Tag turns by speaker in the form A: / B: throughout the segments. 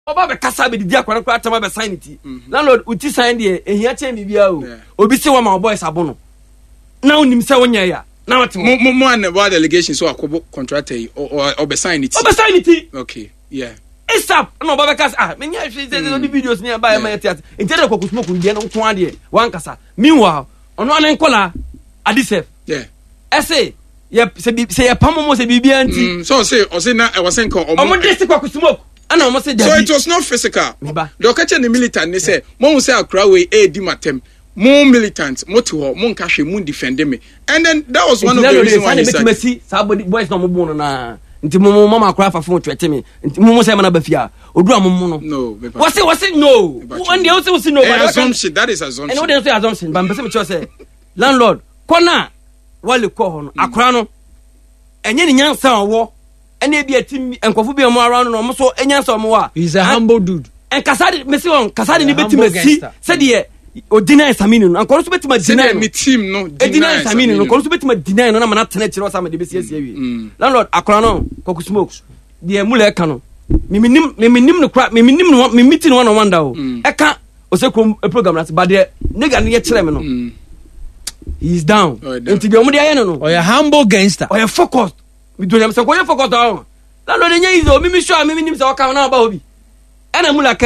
A: Oba be kasa be di akwa kwa atama be sign it. Landlord uti sign dey ehia che mi bia o. Obi se wa ma boys abono. Na onim se wonya ya. Na what
B: mo an about delegation so akobo contractor or be sign it.
A: Oba sign it.
B: Okay, yeah.
A: ASAP. No Baba kasa me nya hwe the videos near by my theater. Instead of Smoke ndie no nko ade wan kasa. Meanwhile, ono an nkola adisef.
B: Yeah.
A: Ese say ye pamomo se bibia nti.
B: So say o say na e was nko
A: omo dey stick Smoke. And almost said
B: so it was not physical. The catch the militant they say, Mon say akra we di matem. More militant, mo to her, mon cash mon defend me. And then that was one of the reasons why he said
A: somebody boys no mo na. Nti mo mama akra fa phone twete me. Nti mo say na ba fia. Odu ammo no.
B: No.
A: Was it no? When they also say no.
B: Assumption, that is assumption.
A: And what they say assumption, but person me say landlord, kona wale ko ho no. Akra no. Enye ni nyansa owo. Ene bi atim enkofo bi mo around no mo so enyansa mo wa.
C: He's a humble dude.
A: En kasade me say on kasade ni betimasi. Say de Odina Saminu, and Corso Betima deny
B: me team no.
A: Edina Saminu, no Corso Betima deny no man at Tenet or some of the BCS. Landlord Acrano, Coco Smokes, the Mule Cano. Minim no crap, me meeting one on one down. Eka Osecum a program that's but the nigga near Tremino. He's down. Into the Omudiano, or a humble gangster, or a focus. We do them so focus down. Landlord is Mimi sure Mimi so account about. And I'm like,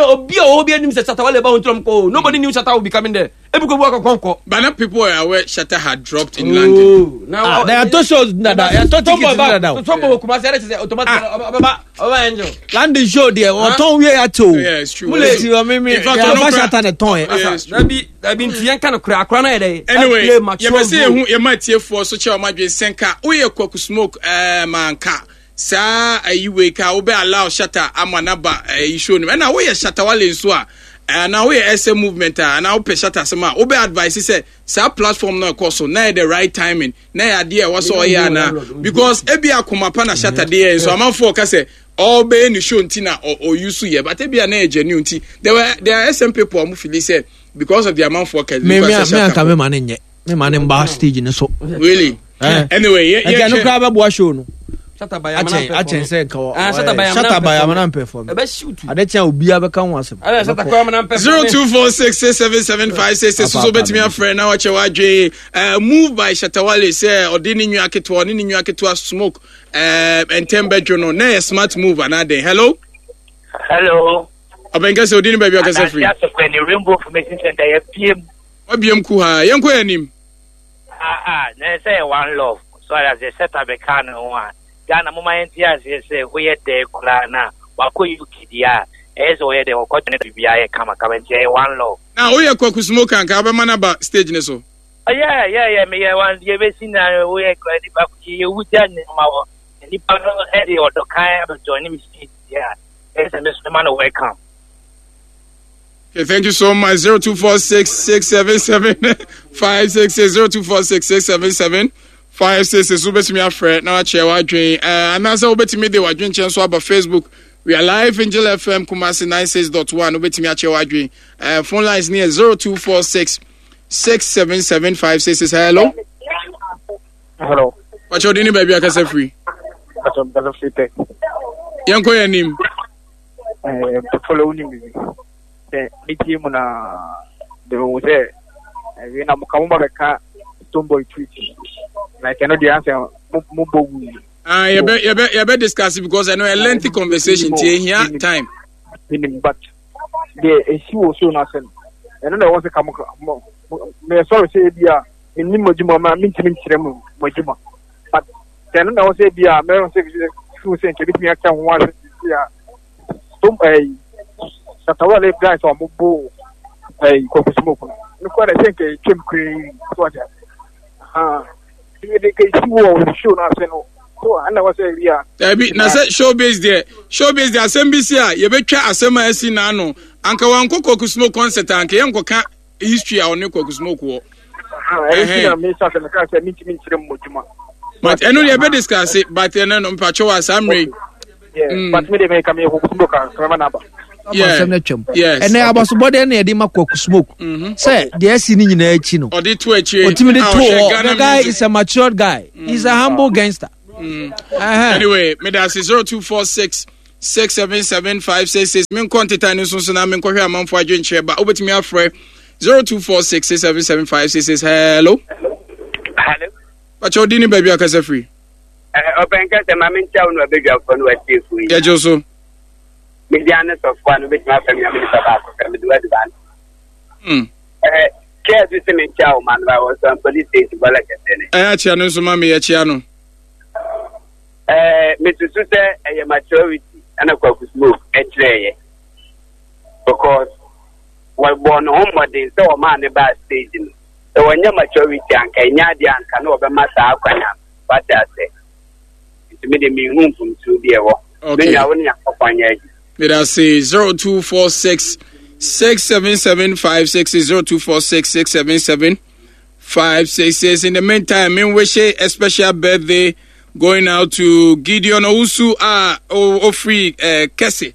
A: Obi nim se Shatta wale ba ontrom ko. Nobody knew Shatta would be coming there. Ebuko bu akon.
B: But now people are aware Shatta had dropped in London.
A: Now
C: there are two shows that are talking about that.
A: Tombo kuma say say automatic Baba Angel.
C: London show there. Oton we ato.
B: Yeah, it's true.
C: Mule si o mimi. Shatta na ton.
A: That be ntian kan kra na dey.
B: Anyway, you say you might hear for so che o madwe senka. We Kwaku Smoke manka. Sa ayiwe ka obe allow Shatta amanaba show no na we Shatta wale nso a na we SM movement na we Shatta sema obe advice say sa platform no course na the right timing na ade e was so here na because ebi akoma pa na Shatta dey so amanfo ka say obe ni show ntina o use here but ebi na e genuine nti there are SM people who feel say because of the amount for me
C: man ba stage ni so
B: really anyway
C: yeah no grab bo show no
A: Shatta by
C: Amana perform. Ade tia obi abeka ho asem.
A: Shatta kwa Amana perform.
B: 0246677566 so betimi afre na wache wadwe move by Shatta Wale say odini nyu aketo oni nyu aketo Smoke entembejo no na smart move anade. Hello abenga say odini baby akase free
D: just when the Rainbow Information Center FPM
B: obiem ku ha yenko yanim
D: na say one love so as a Shatta beka no one Ghana mama NTS say we de kula na wako yukidia ezo we de okotene bibia e kama ntie one love
B: na we Kwaku Smoke kan ka be manaba stage ne so
D: yeah me one ye be sin na we credit back ye wuja ni ma wo ni pa no heady or do kan be join me see yeah it's a Mr. Man welcome.
B: Okay, thank you so much. 0246677566 0246677566 ubetimi afre na ache wadwen anasa ubetimi de wadwen chen so aba Facebook. We are live in Angel FM Kumasi 96.1 ubetimi ache wadwen phone lines near 0246677566
D: hello
B: what you doing baby akase free yanko yanim
D: follow ni mi team na de wo say we na mukamuma beka Tomboy tweet like I know the answer mubogu
B: you be discuss because I know a lengthy conversation here time
D: but the issue also na sen and no was come me sorry say bia ni mojuma ma mintimi kiremu mojuma but then no say bia me say say ke bi aka ho wa bia Shatta Wale guys o mubo Kwaku Smoke no kwa dey think came crazy so that they can see what show na say no so and was say yeah
B: na say showbiz there asembisi ye betwa asema asi na no anka wanko Kwaku Smoke concert anka ye nkoka history a one Kwaku Smoke wo
D: me say na ka say mintimi kirem mojuma
B: but eno ye be discuss it but eno no mpacho wa samre
D: but me dey make am Kwaku Smoke kama na ba
C: yes. And I was body and the Kwaku Smoke. Say, the SC in Chino.
B: Or the Twitchy.
C: The guy is a mature guy. He's a humble gangster.
B: Anyway, me that's 677-566. Min quantity and so na min kohwe amanfo adwenche ba. Obetimi afre 0246677566. Hello.
E: Hello.
B: Pacho dini baby akasa free.
E: Open kase mamin chawo no abedwa fo no atifu yi.
B: Ya joso.
E: Mediana so fo no betimi afam ya minister ba ko kam do advan. Care to me chawo man ba was on police station bala kase ne.
B: Achia no so mama ya chia no.
E: Me to say a maturity and a caucus move actually because we're born homeward in so a man about staging. So when your maturity and Kenya can over Massa but that's it. It's made me room from 2 years. Okay.
B: Let us say 0246 677-566 0246-677-566. In the meantime, I wish a special birthday going out to Gideon Owusu free Kessie.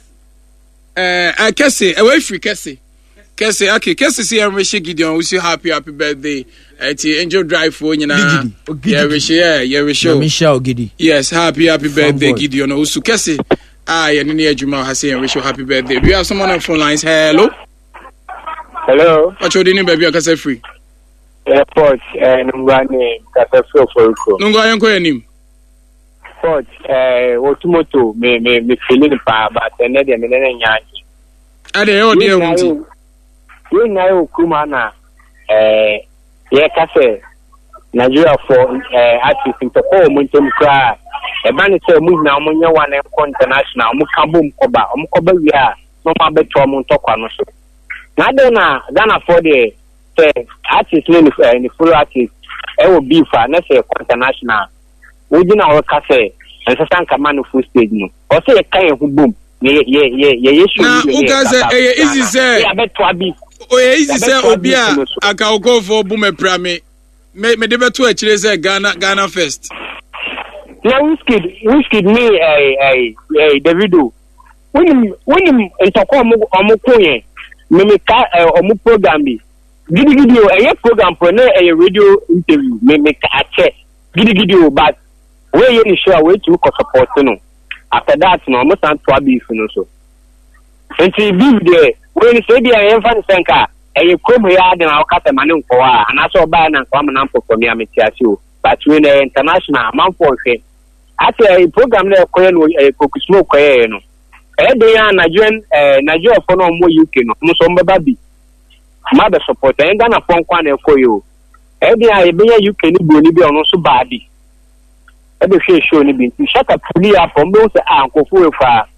B: Kessie, away free Kessie. Kessie, okay, Kessie see and wish Gideon Owusu happy birthday. Angel drive for you now. Yeah, wish
C: Michelle Giddy.
B: Yes, happy birthday, Gideon Owusu. Kessie. And near Juma has saying wish you happy birthday. We have someone on phone lines. Hello.
E: Hello.
B: What's your name, baby? I can say free.
E: Airport and Nungani Casafro for
B: Nunga and Koyanim.
E: Port, Otumoto, me feeling pa, but another million yank.
B: Are they all dear?
E: You know, Kumana, Cafe, Nigeria for artists in the home, Muntum cry. A man is a move now, Munya one international, Mukabum Koba, we are no more better Muntokanoso. Nadona, Ghana for the artist name and the full artist, it will be for next international. We didn't our cafe and Sasan Kamano full stage. Or say a kind of boom. Yeah.
B: Now, easy say, easy say, Obia, I can go for Boomer Prame. Me deba to actually say Ghana first.
E: Now, whiskey me Davido. When him in Tokyo Omokoye, Mimika Omu program be. Gidi a program for a radio interview, make a check. Gidi, but where you sure way to support no. After that, no, almost and to be so. And to be there, when you say the infant senka, and you come here and I'll cut a man for and I saw ban and common ample for me, I'm but when the international man for him. After a program there, a focus smoke, no. Every year, Nigeria for no more UK, no, Musomba Baby. Mother support and then a phone corner for you. Every year, you can be on so badly. Every show, you shut up from those uncle for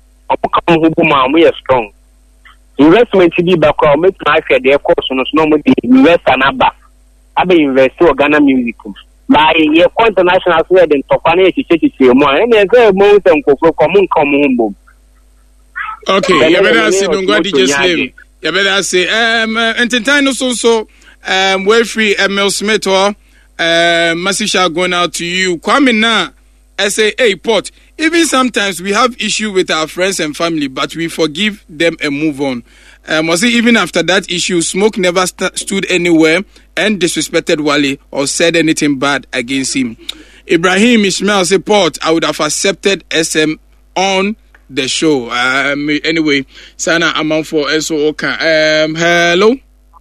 E: we are strong. Investment to be back or make life at their course on normal invest and abba. I be invest to Ghana music. By your international thread and Topane to more and there's a moment for common home.
B: Okay, you better see don't go DJ Slim. You better say entertain so well free Emil Smith or massive shout going out to you. Kwame na I say hey Port. Even sometimes we have issue with our friends and family, but we forgive them and move on. Was it even after that issue, Smoke never stood anywhere and disrespected Wale or said anything bad against him. Ibrahim Ishmael say Port, I would have accepted SM on the show. Anyway, Sana amount for SO Oka. Hello.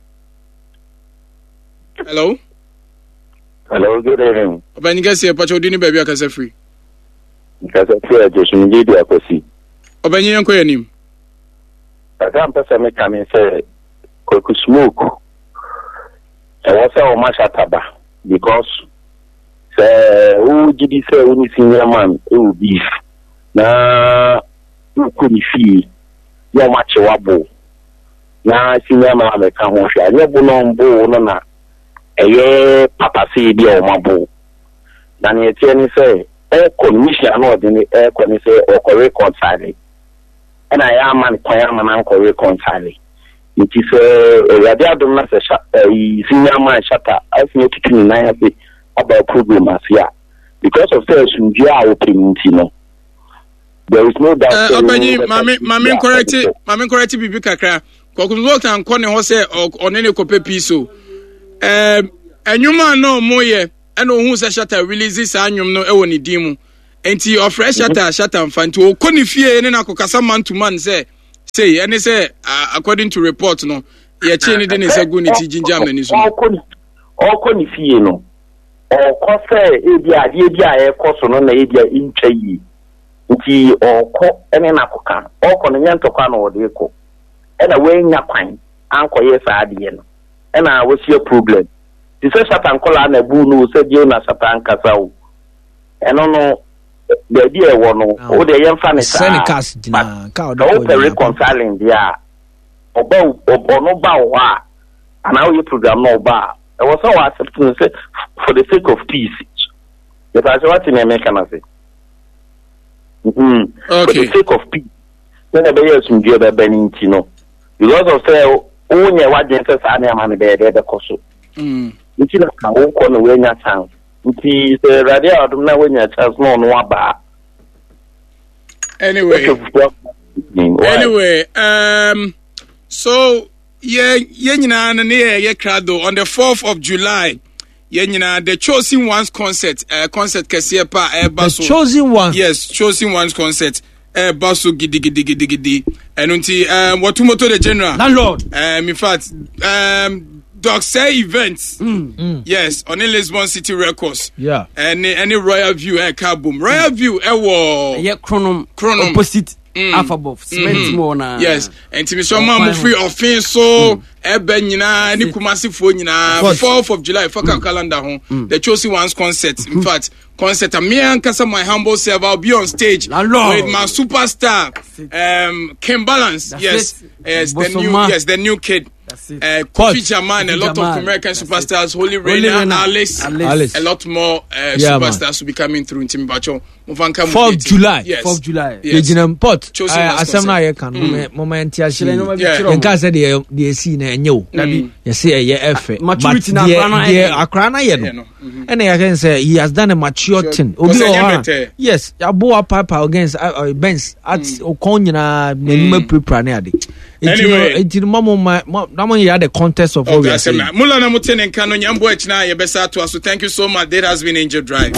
F: Hello, good evening.
B: When you guys say Pacho Dini baby I can say free.
F: Because I feel just need to proceed.
B: Open your name.
F: I can't personally come and say Koku Smoke. I was a Mashataba because who did he say when you senior man it will be now you couldn't feel your match wabo. Now senior man I can't watch. I never know no papa say be o mabo. Then you tell me say commission no dey say or correct contact. And I am man correct contact. It is radio adom na senior man shatter as you take me na say about problem as here because of the sunjia opening no. There is no doubt.
B: Mami correct bibi kakra. Kokunzo kan ko ne ho say onene kope piso. Enyuma no moye eno hu se shatter release sa anyum no e woni dimu enti ofre shata mfanti o koni fie ne na kokasa man to man say ene say according to report no ye che ne de ne sagu ne ti jinja mani so
F: okoni fie no o say ebi ade bi a e koso no na ebi a intwa yi nti oko ene na koka oko no nyantokwa na ode ko ena we nya kwan anko ye sa ade no ena wo see problem ti se shata nkola na bu no se dio na shata nkasa o eno no baby e wo no o de yemfa ne sa ka o de reconciling dia oba no ba wo a ana o ye program no ba e was so accepting say for the sake of peace the person what in America na say for the sake of peace then e be yes ndie be beninti no because of say o nya wadwen say sa na man be de koso nti na ka wo ko no we nya chance nti se radio adum na we nya chance no no aba
B: anyway so ye nyina na ye krado on the 4th of July ye nyina the Chosen Ones concert kese pa baso
C: Chosen Ones,
B: yes, Chosen Ones concert baso gidi and unti watumoto the general
A: landlord
B: in fact Doc say events yes on Lisbon City Records any Royal View Kabum Royal View
A: ye chronom opposite Alpha Buff cement mo na
B: yes enti me so ma free offense so ebe nyina ni Kumasi fo nyina 4th of July for calendar ho the Chosen Ones concert in fact concert me ankasa my humble self I'll be on stage with my superstar Kim Balance yes the new kid Kofi Jaman, a lot of American superstars, Holy Raina, Alice, a lot more superstars will be coming through in Timbacho.
C: 4th July.
B: Yes.
C: 4th July. Yes. Port. Asem na ye kan moment ya shi. Yenka say the see na enyo. You say ye efe.
A: Maturity na
C: akra na ye no. And I can say he has done a mature thing. Obi o yes, abo papa against Benz at okonyina na prepare na ade.
B: Anyway,
C: it's the contest of all we are saying.
B: Mulana Mutene Kano Nyambo Echna Yebesa to us. So thank you so much. There has been Angel Drive.